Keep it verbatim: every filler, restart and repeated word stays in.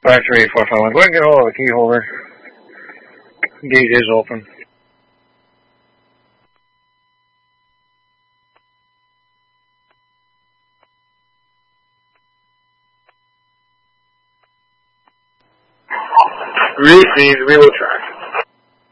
five three four five one. Go ahead and get hold of the key holder. Gate is open. Received. We will try.